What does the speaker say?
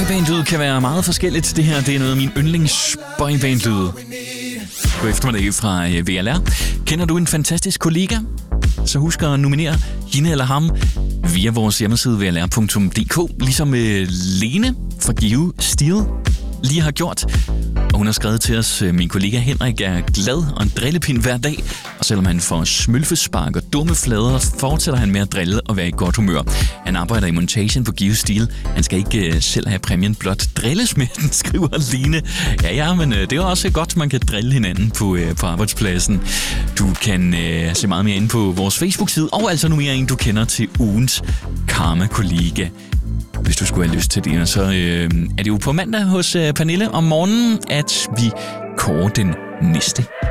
Boyband-lyd kan være meget forskelligt. Det her, det er noget af min yndlings-boyband-lyd. God eftermiddag fra VLR. Kender du en fantastisk kollega? Så husk at nominere hende eller ham via vores hjemmeside vlr.dk, ligesom Lene fra Give Steel lige har gjort. Og hun har skrevet til os: min kollega Henrik er glad og en drillepind hver dag, og selvom han får smølfespark og dumme flader, fortsætter han med at drille og være i godt humør. Han arbejder i montagen på Give Steel. Han skal ikke selv have præmien, blot drilles med den, skriver Lene. Ja, men det er også godt, man kan drille hinanden på arbejdspladsen. Du kan se meget mere inde på vores Facebook-side, og altså nominere en, du kender til ugens karma-kollega. Hvis du skulle have lyst til det, så er det jo på mandag hos Pernille om morgenen, at vi kårer den næste